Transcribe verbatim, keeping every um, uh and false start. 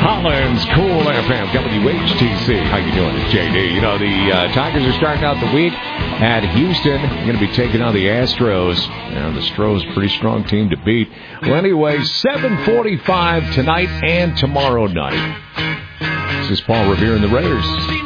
Collins, Cool F M, W H T C. How you doing? It's J D. You know, the uh, Tigers are starting out the week at Houston. Going to be taking on the Astros. And the Astros, pretty strong team to beat. Well, anyway, seven forty-five tonight and tomorrow night. This is Paul Revere and the Raiders.